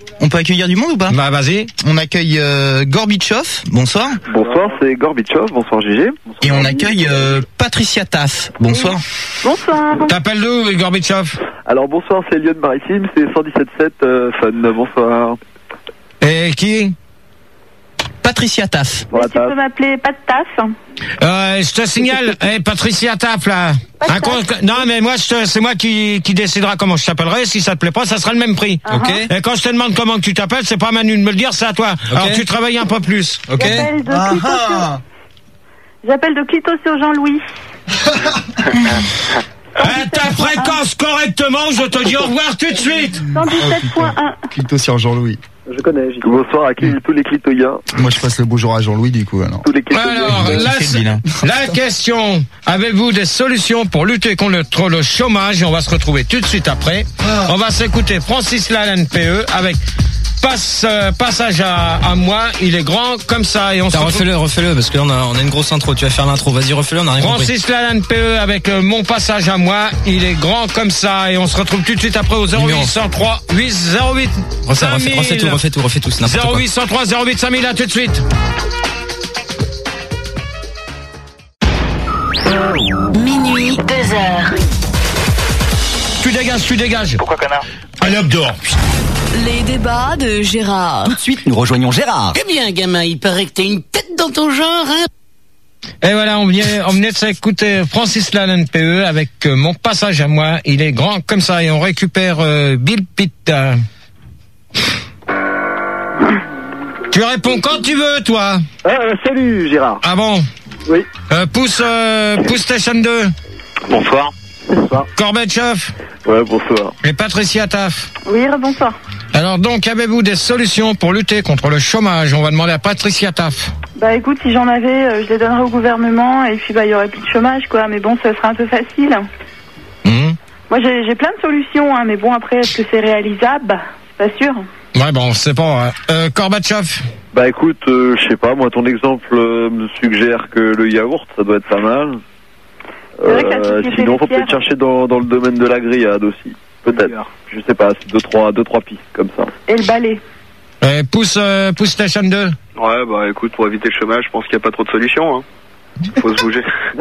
On peut accueillir du monde ou pas? Bah vas-y. On accueille Gorbatchev, bonsoir. Bonsoir, c'est Gorbatchev, bonsoir GG. Bonsoir, et on accueille Patricia Taff, bonsoir. Bonsoir. T'appelles d'où, Gorbatchev? Alors bonsoir, c'est Lyon Maritime, c'est 117.7 Fun, bonsoir. Et qui? Patricia Taff. Voilà, Tu peux m'appeler pas de Taff. Je te signale, Patricia Taff, là. Non, mais moi, c'est moi qui décidera comment je t'appellerai. Si ça te plaît pas, ça sera le même prix. Ok. Et quand je te demande comment que tu t'appelles, c'est pas à Manu de me le dire, c'est à toi. Ok. Alors tu travailles un peu plus. Ok. J'appelle de Clito sur Jean-Louis. Ta fréquence correctement, je te dis au revoir tout de suite. 117.1. Clito sur Jean-Louis. Je connais, j'ai dit. Bonsoir à tous les clitoyens. Moi je passe le bonjour à Jean-Louis du coup alors. Tous les clitoyens. Alors, la question, avez-vous des solutions pour lutter contre le chômage? Et on va se retrouver tout de suite après. On va s'écouter Francis Lalanne PE avec Passage à moi, il est grand comme ça. Et on refais-le, parce que là on a une grosse intro. Tu vas faire l'intro, vas-y refais-le, on a rien compris. Francis Lalanne PE avec mon passage à moi, il est grand comme ça. Et on se retrouve tout de suite après au 0803 808 refais tout, c'est n'importe quoi. 0803 08 5000, à tout de suite. Minuit, 2h. Tu dégages. Pourquoi connard? Allez hop dehors. Les débats de Gérard. Tout de suite, nous rejoignons Gérard. Eh bien, gamin, il paraît que t'as une tête dans ton genre, hein? Et voilà, on venait de s'écouter Francis Lalanne PE avec mon passage à moi, il est grand comme ça. Et on récupère Bill Pitt. Tu réponds quand tu veux, toi. Salut Gérard. Ah bon? Oui. Pousse Station 2. Bonsoir. Bonsoir. Gorbatchev. Ouais, bonsoir. Et Patricia Taff. Oui, bonsoir. Alors donc, avez-vous des solutions pour lutter contre le chômage? On va demander à Patricia Taff. Bah écoute, si j'en avais, je les donnerais au gouvernement et puis bah il y aurait plus de chômage quoi. Mais bon, ça serait un peu facile. Moi j'ai plein de solutions, hein, mais bon après est-ce que c'est réalisable? C'est pas sûr. Ouais bon, c'est pas. Gorbatchev. Bah écoute, je sais pas, moi ton exemple me suggère que le yaourt, ça doit être pas mal. C'est vrai que la société Sinon, faut laitière- peut-être chercher dans le domaine de la grillade aussi. Peut-être. Je sais pas, c'est deux, trois pistes comme ça. Et le balai. Pousse Station 2. Ouais, bah écoute, pour éviter le chômage, je pense qu'il n'y a pas trop de solutions, hein. Faut se bouger.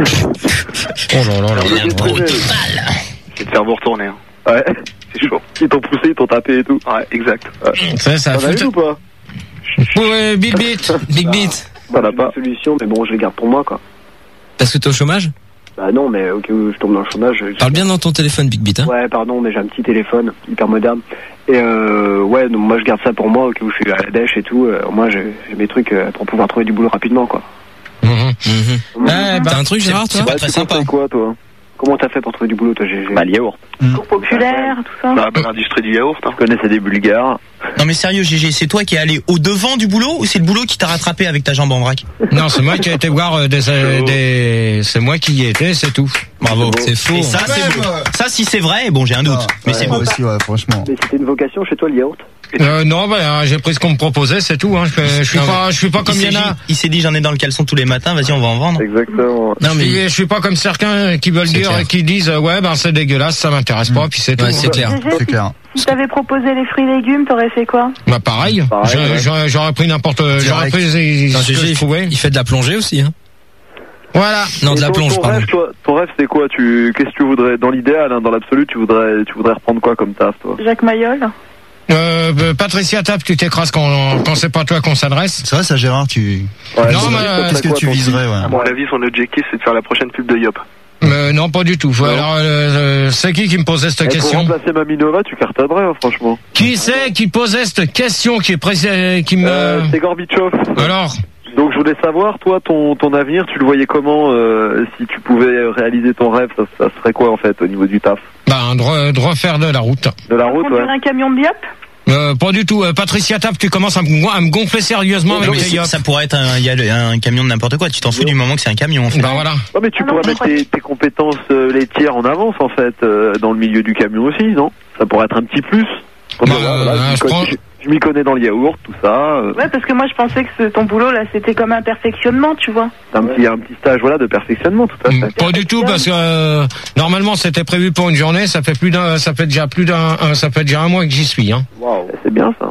Oh là là là. C'est de faire vous retourner, hein. Ouais. C'est chaud. Ils t'ont poussé, ils t'ont tapé et tout. Ouais, exact. Ça T'en as eu ou pas? Pour Big Beat. T'en as pas. Solution, mais bon, je les garde pour moi, quoi. Parce que t'es au chômage? Bah non, mais au cas où je tombe dans le chômage. Parle bien dans ton téléphone, Big Beat, hein. Ouais, pardon, mais j'ai un petit téléphone hyper moderne. Et ouais, donc moi je garde ça pour moi, au cas où je suis à la dèche et tout. Moi j'ai mes trucs pour pouvoir trouver du boulot rapidement, quoi. T'as un truc, Gérard, toi? C'est pas très sympa. Quoi, toi? Comment t'as fait pour trouver du boulot, toi, GG? Bah, le yaourt. Cours populaire, tout ça. Bah, l'industrie du yaourt, hein. Je connaissais des Bulgares. Non mais sérieux GG, c'est toi qui es allé au devant du boulot ou c'est le boulot qui t'a rattrapé avec ta jambe en vrac? Non, c'est moi qui ai été voir c'est moi qui y étais, c'est tout. Bravo. C'est faux. Et ça, c'est beau. Ça, si c'est vrai, bon, j'ai un doute. Mais c'est beau. Aussi, ouais, franchement. Mais c'était une vocation chez toi, le yaourt? Non, bah, j'ai pris ce qu'on me proposait, c'est tout, hein. Je suis pas comme Yana. Il s'est dit, j'en ai dans le caleçon tous les matins, vas-y, on va en vendre. Exactement. Non, mais. Je suis pas comme certains qui veulent dire, clair. qui disent, ouais, ben, c'est dégueulasse, ça m'intéresse pas, puis c'est tout. Ouais, c'est clair. C'est clair. Si t'avais proposé les fruits et légumes, t'aurais fait quoi? Bah, pareil. J'aurais pris j'aurais pris ce que je trouvais. Il fait de la plongée aussi, hein. Voilà. Non, de la plonge, pardon. Ton rêve, c'est quoi? Qu'est-ce que tu voudrais, dans l'idéal, hein, dans l'absolu, tu voudrais reprendre quoi comme taf, toi? Jacques Mayol. Patricia Tapp, tu t'écrases quand c'est pas toi qu'on s'adresse. C'est vrai ça, Gérard, tu. Ouais, Non, mais qu'est-ce que tu viserais, ouais. À mon avis, son objectif, c'est de faire la prochaine pub de Yop. Non, pas du tout. Alors, c'est qui me posait cette Pour question? remplacer Maminova, tu cartonnerais, hein, franchement. Qui c'est qui posait cette question qui me... C'est Gorbatchev. Alors? Donc je voulais savoir, toi, ton avenir, tu le voyais comment si tu pouvais réaliser ton rêve, ça serait quoi en fait au niveau du taf? Ben, de refaire de la route. De la route, Conduire ouais. un camion de Diop? Pas du tout. Patricia Tapp, tu commences à me gonfler sérieusement avec les Yop. Ça pourrait être un camion de n'importe quoi. Tu t'en fous du moment que c'est un camion, en fait. Ben voilà. Ouais, mais tu pourrais mettre tes compétences laitières en avance en fait dans le milieu du camion aussi, non? Ça pourrait être un petit plus. Je m'y connais dans le yaourt, tout ça. Ouais, parce que moi je pensais que ton boulot là c'était comme un perfectionnement, tu vois. Un petit stage, voilà, de perfectionnement, tout à fait. Pas du tout, parce que normalement c'était prévu pour une journée. Ça fait déjà un mois que j'y suis, hein. Waouh, c'est bien ça.